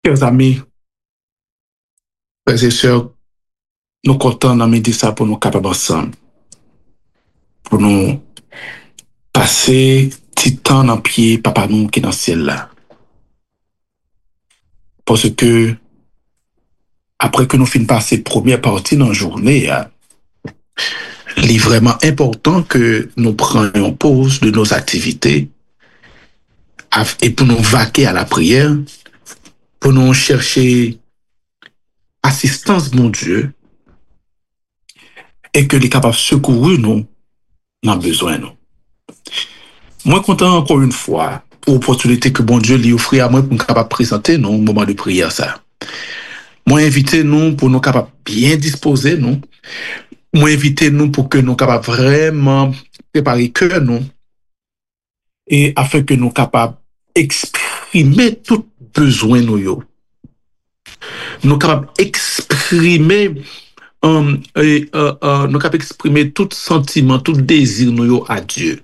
Chers amis, frères et sœurs, nous comptons dans midi ça pour nous capables ensemble, pour nous passer petit temps dans pied papa nous qui est dans le ciel là. Parce que après que nous finissons passer première partie dans la journée, il est vraiment important que nous prenions pause de nos activités et pour nous vaquer à la prière, pour nous chercher assistance de mon Dieu et que les capables de secourir nous dans le besoin nous. Moi, content encore une fois pour l'opportunité que bon Dieu lui offre à moi pour nous capable présenter nous au moment de prière ça. Moi, inviter nous pour nous capables bien disposer nous. Moi, inviter nous pour que nous capables vraiment préparer cœur nous et afin que nous capables exprimer tout besoin nous yo. Nous capables exprimer nous capables exprimer tout sentiment, tout désir nous yo à Dieu.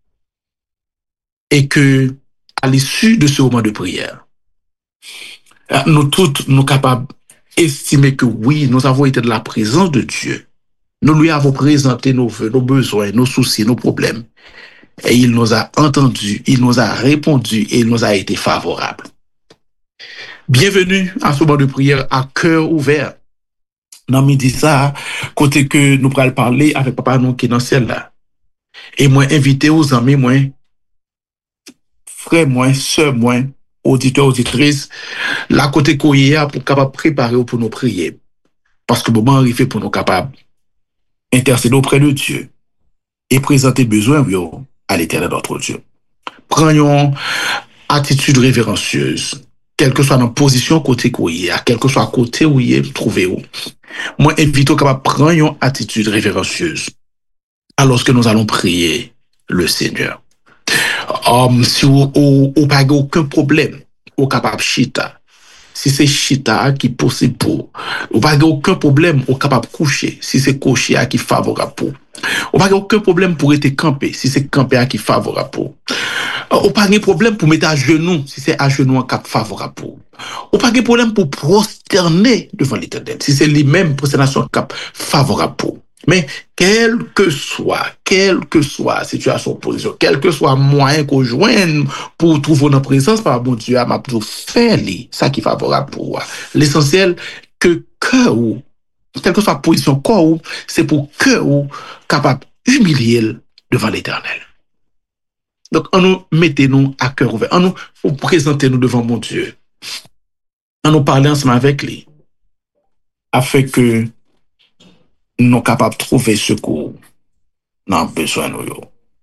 Et que à l'issue de ce moment de prière, nous tous nous capables d'estimer que oui, nous avons été de la présence de Dieu. Nous lui avons présenté nos vœux, nos besoins, nos soucis, nos problèmes. Et il nous a entendus, il nous a répondu et il nous a été favorable. Bienvenue à ce moment de prière à cœur ouvert. Dans midi ça, côté que nous pourrons parler avec papa nous qui est dans le ciel là. Et moi, invité aux amis, moi, frères, moi, sœurs, moi, auditeurs, auditrices, la côté qu'on y a pour capable préparer pour nous prier. Parce que le moment arrivé pour nous capables intercéder auprès de Dieu et présenter besoin à l'éternel notre Dieu. Prenons attitude révérencieuse, quelle que soit notre position côté qu'on y a, quel que soit côté où y est, trouvé où. Moi, invite au capable prendre attitude révérencieuse alors que nous allons prier le Seigneur. Si vous n'avez aucun problème, vous capable chita. Si c'est chita qui est possible pour, vous n'avez aucun problème, vous capable coucher. Si c'est coucher qui est favorable pour. Vous n'avez aucun problème pour être campé. Si c'est campé qui est favorable pour. Vous n'avez pas problème pour mettre à genoux. Si c'est à genoux qui est favorable pour. Vous n'avez pas problème pour prosterner devant l'Éternel. Si c'est lui-même prosternation qui est favorable pour. Mais quelle que soit situation, position, quel que soit moyen qu'on joigne pour trouver notre présence par bon Dieu, m'a plutôt faire ça qui est favorable pour moi. L'essentiel que cœur ou quelle que soit la position corps c'est pour cœur ou capable humilier devant l'Éternel. Donc on nous mettez-nous à cœur ouvert, on nous présentez-nous devant mon Dieu, on nous parler ensemble avec lui afin que nous sommes capables de trouver secours dans le besoin de nous.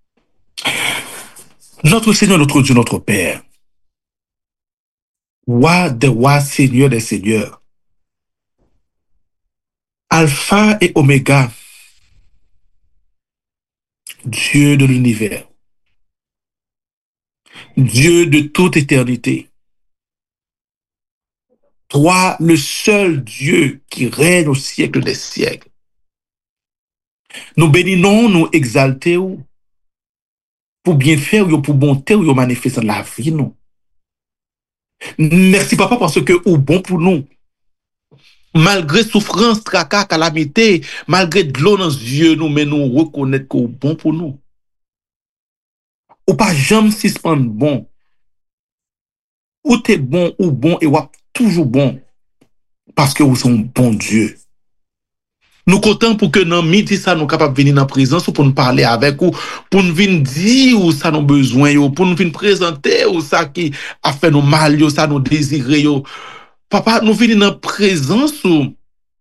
Notre Seigneur, notre Dieu, notre Père, roi des rois, Seigneur des seigneurs, Alpha et Oméga, Dieu de l'univers, Dieu de toute éternité, toi, le seul Dieu qui règne au siècle des siècles. Nous bénissons, nous exaltons pour bien faire, pour bonté, ou manifester la vie, nous. Merci, papa, parce que ou bon pour nous. Malgré souffrance, tracas, calamité, malgré de l'eau dans les yeux, nous, mais nous reconnaître que ou bon pour nous. Ou pas jamais suspendre bon. Ou t'es bon, ou bon, et ou toujours bon. Parce que vous sommes bon Dieu. Nous comptons pour que dans midi ça nous capable venir dans présence ou pour nous parler avec ou pour nous venir dire où ça nous besoin yo pour nous venir présenter ou ça qui a fait nous mal yo ça nous désirer yo papa nous venir dans présence ou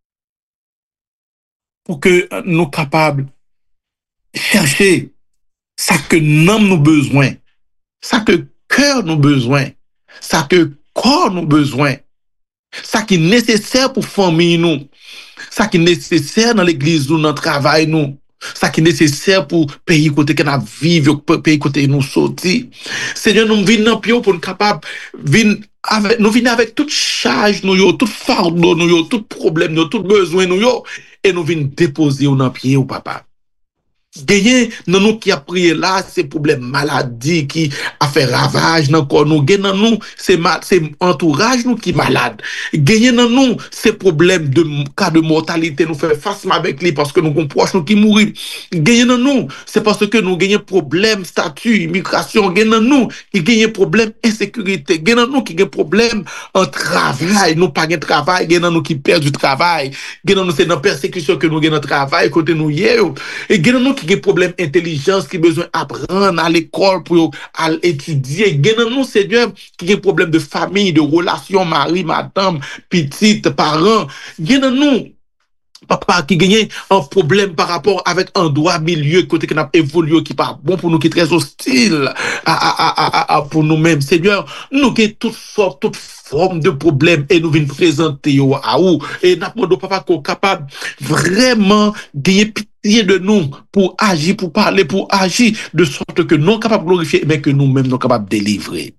pour que nous capables chercher ça que nous besoin ça que cœur nous besoin ça que corps nous besoin ça qui est nécessaire pour famille nous ça qui est nécessaire dans l'église ou dans le travail nous ça qui est nécessaire pour pays côté que nous vivons pays côté nous sortir Seigneur nous venons dans pied pour nous capable nous venons avec toute charge nous yo toute fardeau nous yo tout problème nous tout besoin nous yo et nous venons déposer dans pied au papa Gagné dans nous qui a prié là, c'est problème maladie qui a fait ravage dans corps nous. Gagné dans nous, c'est entourage nous qui malade. Gagné dans nous, c'est problème de cas de mortalité nous fait face avec lui parce que nous avons proches nous qui mourir. Gagné dans nous, c'est parce que nous gagnons problème statut, immigration. Gagné dans nous qui gagnent problème insécurité. Gagné dans nous qui gagnent problème en travail. Nous pas de travail. Gagné dans nous qui perdent du travail. Gagné dans nous c'est dans persécution que nous gagnons travail côté nous hier. Et gagné dans nous qui a problème intelligence, qui a besoin d'apprendre à l'école pour étudier. Gen nous, Seigneur, qui a problème de famille, de relation, mari, madame, petite, parents. Gen nous, papa qui gagne un problème par rapport avec un droit milieu côté qui n'a évolué qui pas bon pour nous qui est très hostile pour nous-mêmes Seigneur nous avons toutes formes de problèmes et nous venons présenter à vous et nous demandons papa qu'on est capable vraiment gagner pitié de nous pour agir pour parler pour agir de sorte que nous sommes capables de glorifier mais que nous-mêmes nous sommes capables de délivrer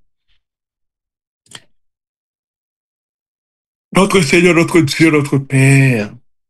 notre Seigneur notre Dieu notre Père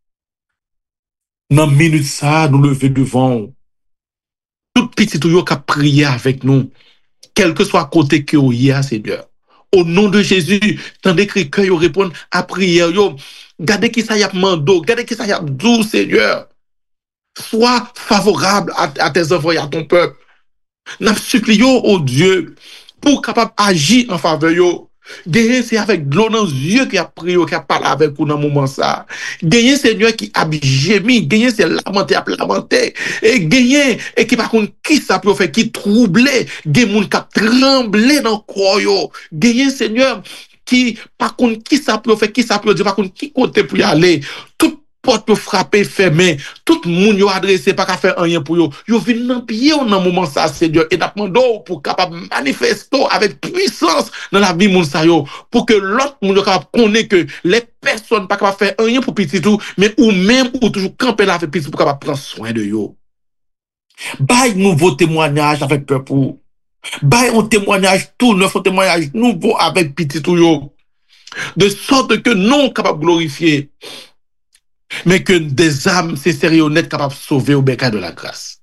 dans minute ça, nous lever devant tout petit tout qui a prié avec nous, quel que soit côté que vous y a, Seigneur. Au nom de Jésus, tandis que que vous répondez à prière, gardez qui ça y a mando, gardez qui ça y a doux, Seigneur. Sois favorable à tes enfants et à ton peuple. Nous supplions au Dieu pour capable agir en faveur yo. Gagner, c'est avec de l'eau dans les yeux qui a prié, qui a parlé avec vous dans le moment ça. Gagner, Seigneur, qui a gémi. Gagner, c'est lamenté, a lamenté. Et gagner, et qui par contre, qui ça peut faire, qui troublé. Gagner, moun qui a tremblé dans le corps yo. Gagner, Seigneur, qui, par contre, qui ça peut faire, qui ça peut dire, par contre, qui côté pour y aller. Tout porte pour frapper fermé tout le monde yo adressé pas qu'à faire rien pour yo yo vinn dans pied dans moment ça Seigneur et n'attendons pour capable manifester avec puissance dans la vie moun sa yo pour que l'autre monde capable connaître que les personnes pas capable faire rien pour petit tout mais ou même ou toujours camper là avec petit pour capable prendre soin de yo bail nouveau témoignage avec peuple pour bail un témoignage tout neuf un témoignage nouveau avec petit tout yo de sorte que non capable glorifier mais que des âmes sincères et honnêtes capables de sauver au béca de la grâce.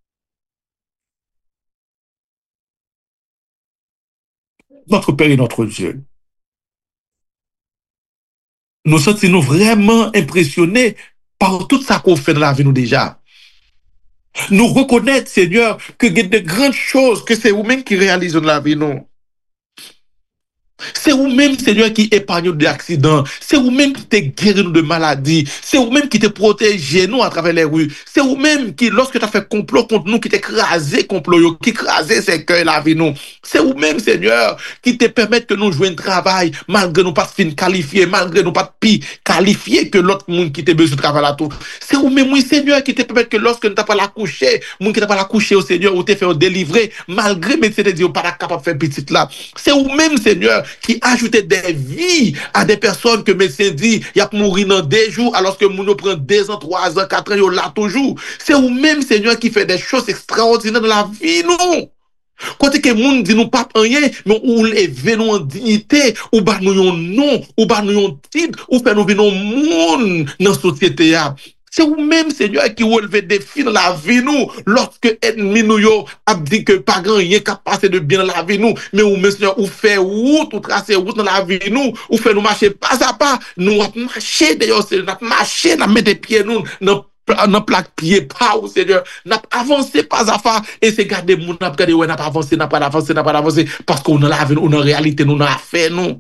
Notre Père et notre Dieu, nous sommes vraiment impressionnés par tout ça qu'on fait dans la vie nous déjà. Nous reconnaître, Seigneur, que il y a de grandes choses que c'est vous-même qui réalisez dans la vie nous. C'est vous-même, Seigneur, qui épargne de l'accident. C'est vous-même qui te guéri de maladies. C'est vous-même qui te protège nous à travers les rues. C'est vous-même qui, lorsque tu as fait complot contre nous, qui t'écrasé complot, qui écrasé ses cœurs la vie nous. C'est vous-même, Seigneur, qui te permet que nous jouions un travail, malgré nous pas fin qualifiés, malgré nous pas pi qualifiés que l'autre monde qui te besoin de travail là tout. C'est vous-même, oui, Seigneur, qui te permet que lorsque nous t'as pas la coucher, monde qui t'a pas la coucher au Seigneur, ou te fait délivrer, malgré médecin te dit, pas capable de faire petite là. C'est vous-même, Seigneur, qui ajoutait des vies à des personnes que médecin dit il y a mourir dans 2 jours alors que nous prend 2 ans, 3 ans, 4 ans, là toujours. C'est vous-même, Seigneur, qui fait des choses extraordinaires dans la vie, nous. Quand que moun dit nous pas rien, mais ou lever nous en dignité, ou ba nous un nom, ou ba nous un titre, ou faire nous venir moun dans la société. C'est vous-même, Seigneur, qui relevez des défis dans la vie, nous. Lorsque ennemi nous yo a dit que pas grand rien qu'à passer de bien dans la vie, nous. Mais ou, Seigneur, ou fait route, ou tracer route dans la vie, nous. Ou fait nous marcher pas à pas. Nous, on marcher d'ailleurs, Seigneur, on marcher, on mettre des pieds, nous, dans plaque pied pas ou Seigneur n'a avancé pas à pas et c'est garder mon n'a garder ouais n'a pas avancé n'a pas avancé parce qu'on a la vie on en réalité nous n'a fait nous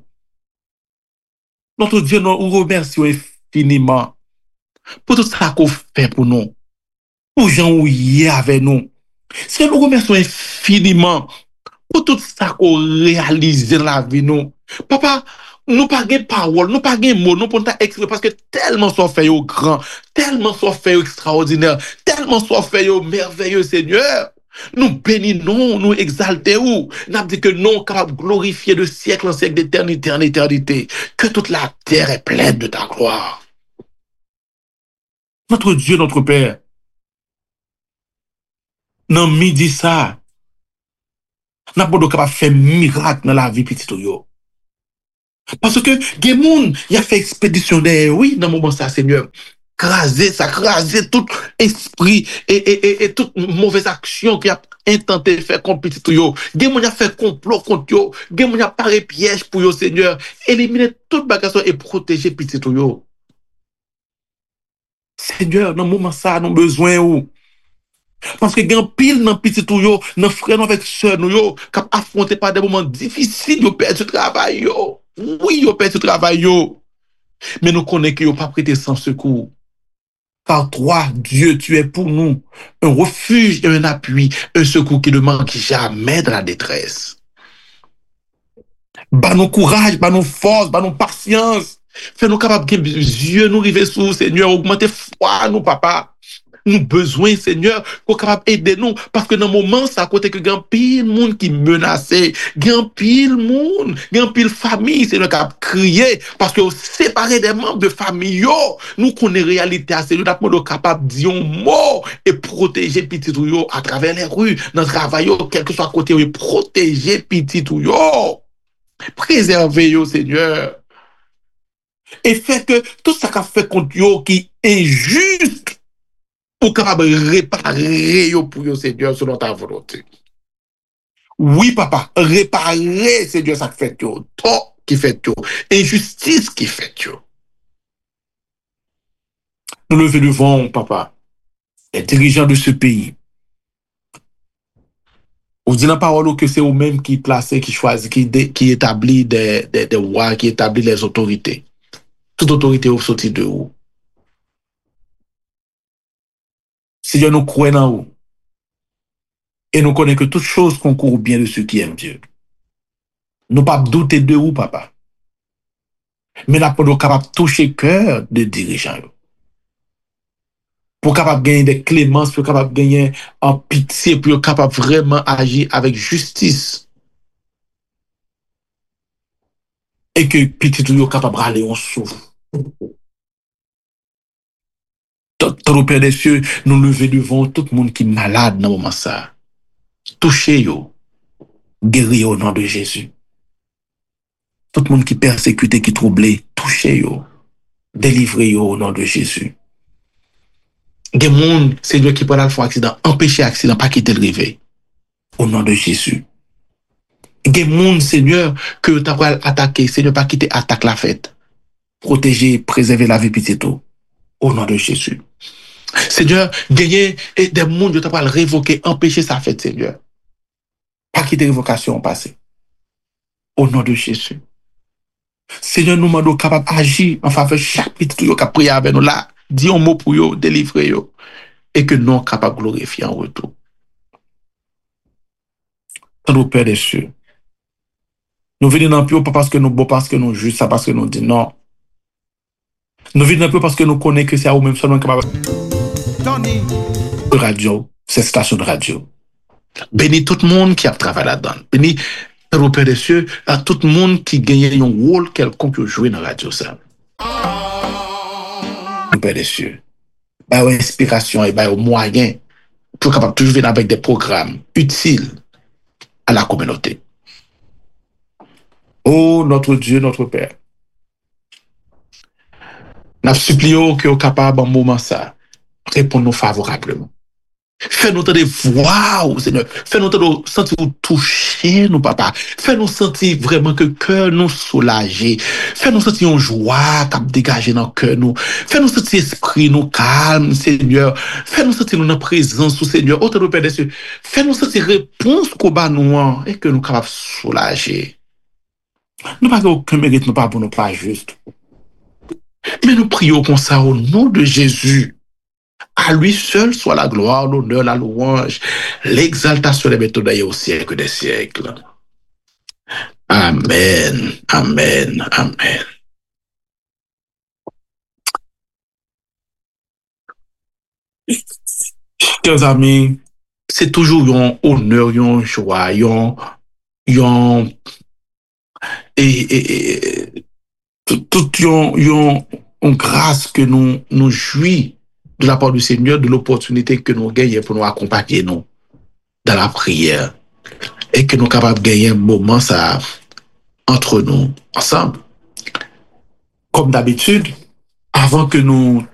notre Dieu nous remercions infiniment pour tout ça qu'on fait pour nous pour gens où y avec nous c'est nous remercions infiniment pour tout ça qu'on réalise dans la vie nous papa nous pas de parole, nous pas de mots, nous pour exprimer parce que tellement soit fait au grand, tellement soit fait extraordinaire, tellement soit fait au merveilleux Seigneur. Nous bénissons, nous exaltons, nous dit que nous capables de glorifier de siècle en siècle, d'éternité en éternité, que toute la terre est pleine de ta gloire. Notre Dieu, notre Père, dans midi ça, nous pas capable de faire miracle dans la vie petite yo. Parce que, il y a fait expédition derrière, oui, dans le moment ça, Seigneur. craser tout esprit et toute mauvaise action qui a intenté faire contre petit tout yo. Gen moun a fait complot contre yo, gen moun a paré piège pour yo Seigneur, éliminer toute bagage et protéger petit tout yo. Seigneur, dans moment ça, nous besoin ou parce que gen pile dans petit tout yo, dans frère avec sœur nous yo, cap affronter par des moments difficiles, yo perd du travail yo. Oui, yo perd du travail yo. Mais nous connaissons que yo pas prêté sans secours. Car toi, Dieu, tu es pour nous un refuge et un appui, un secours qui ne manque jamais de la détresse. Bah nous courage, bah nous force, bah nous patience. Fais-nous capables que Dieu nous rive sous, Seigneur, augmentez foi, nous, papa. Nous besoin, Seigneur, pour capable aider nous. Parce que dans le moment, ça, à côté que grand pile monde qui menacé, grand pile monde, grand pile famille, Seigneur, qui a crié. Parce que séparer des membres de famille, yo, nous connaissons la réalité, Seigneur, nous capable de dire un mot et protéger petit yo à travers les rues, dans le travail, quel que soit côté, et protéger petit yo. Préserver yo, Seigneur. Et fait que tout ça qu'a fait contre yo qui est injuste, pour capable réparer yo pour yo, Seigneur, selon ta volonté. Oui, papa, réparer, Seigneur, ça fait yo. Tort qui fait yo. Injustice qui fait yo. Nous lever devant, papa, les dirigeants de ce pays. On dit dans la parole que c'est eux-mêmes qui placent, qui choisissent, qui établit des lois, qui établit les autorités. Toute autorité est sortie de où? Seigneur, nous croyons en vous. Et nous connaissons que toute chose concourt bien de ceux qui aiment Dieu. Nous ne pas douter de vous, papa. Mais nous sommes capables de toucher le cœur des dirigeants. Pour capable gagner des clémences, pour capable gagner en pitié, pour capable vraiment agir avec justice. Et que petit tout est capable d'aller en souffle. Ton Père des cieux, nous lever devant tout le monde qui est malade dans ce moment ça. Touchez-yo. Guéris au nom de Jésus. Tout le monde qui est persécuté, qui est troublé, touchez-yo. Délivrez-yo au nom de Jésus. Des gens, c'est Dieu qui prend le accident, empêcher l'accident, pas quitter le réveil. Au nom de Jésus. Des gens, Seigneur, que tu as attaqué, Seigneur, pas quitter attaque la fête. Protéger, préserver la vie petite. Au nom de Jésus. Seigneur, gagner des gens, tu as révoquer, empêcher sa fête, Seigneur. Pas quitter révocation passée. Au nom de Jésus. Seigneur, nous demandons capable d'agir en faveur de chaque petit qui a prié avec nous là. Dis un mot pour eux, délivrer eux. Et que nous sommes capables de glorifier en retour. Notre Père des cieux. Nous venons dans le plus pas parce que nous beaux, parce que nous juste, ça parce que nous disons non. Nous venons dans le plus parce que nous connaissons que c'est à vous-même seulement capable de radio, cette station de radio. Bénis tout le monde qui a travaillé là-dedans. Bénis notre Père des cieux à tout le monde qui gagne un rôle quelconque joué dans la radio. Ça. Père des cieux. Bah, inspiration et bah, moyen pour capable toujours venir avec des programmes utiles à la communauté. Oh, notre Dieu, notre Père. Nous supplions que vous capable en moment ça, répondre favorablement. Fais-nous entendre voir, Seigneur. Fais-nous entendre sentir toucher, nous, papa. Fais-nous sentir vraiment que le cœur nous soulagé. Fais-nous sentir une joie qui dégagée dans le cœur nous. Fais-nous sentir l'esprit nous calme, Seigneur. Fais-nous sentir notre présence, Seigneur. Autre nous, Père des cieux. Fais-nous sentir réponse qu'on bat nous et que nous capables soulager. Nous n'avons aucun mérite, nous pas pour nous pas juste. Mais nous prions comme ça au nom de Jésus. À lui seul soit la gloire, l'honneur, la louange, l'exaltation des méthodes au siècle des siècles. Amen, amen, amen. Chers amis, c'est toujours un honneur, une joie, une grâce que nous jouissons de la part du Seigneur, de l'opportunité que nous gagnons pour nous accompagner nous dans la prière et que nous sommes capables de gagner un moment ça entre nous ensemble. Comme d'habitude, avant que nous